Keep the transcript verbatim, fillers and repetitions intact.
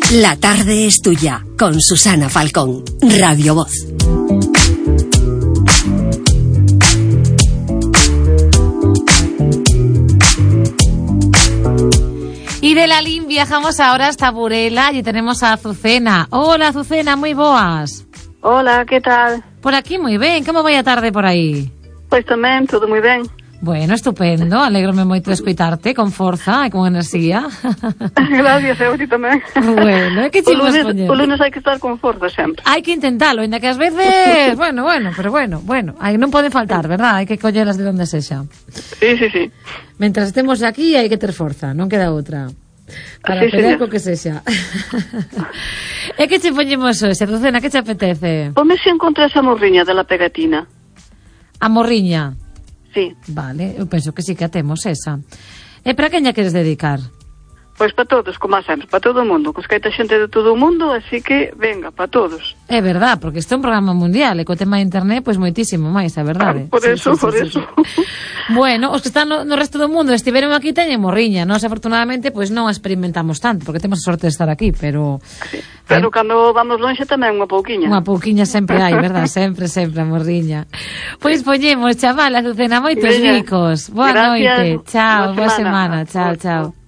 La tarde es tuya, con Susana Falcón, Radio Voz. Y de Lalín viajamos ahora hasta Burela y tenemos a Azucena. Hola, Azucena, moi boas. Hola, que tal? Por aquí moi ben, como vai a tarde por aí? Pois tamén, todo moi ben. Bueno, estupendo, alégrome moito de escoitarte con forza e con enerxía. Gracias, eu ti tamén. Bueno, é que o chivo lunes, poñer. o lunes hai que estar con forza sempre. Hai que intentalo, ainda que ás veces, bueno, bueno, pero bueno, bueno, aí non pode faltar, verdad? Hai que collelas de onde sexa. Sí, sí, sí. Mentras estemos aquí hai que ter forza, non queda outra. Para sí, pelear sí, co que sexa. E que che poñemos hoxe, Azucena, que che apetece? Pome se encontras a morriña de la pegatina. A morriña. Sí. Vale, eu penso que sí que a temos esa. E para quen a queres dedicar? Pois para todos, como sempre, para todo o mundo. Cos que hai xente de todo o mundo, así que venga, para todos. É verdad, porque isto é un programa mundial e co tema de internet, pois moitísimo máis, é verdade. Ah, por sí, sí, eso, sí, por sí, eso. Sí. Bueno, os que están no, no resto do mundo estiveron aquí teñen morriña. Nós, afortunadamente, pois non a experimentamos tanto, porque temos a sorte de estar aquí, pero... Sí. Pero eh, cando vamos lonxe tamén unha pouquiña. Unha pouquiña sempre hai, verdad? Sempre, sempre a morriña. Pois poñemos, chaval, Azucena, moitos ricos. Boa Gracias. noite. Chao, boa semana. semana. Chao, chao.